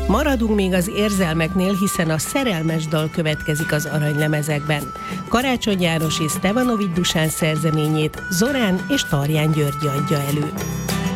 Maradunk még az érzelmeknél, hiszen a szerelmes dal következik az aranylemezekben. Karácsony János és Stevanovics Dusán szerzeményét Zorán és Tarján György adja elő.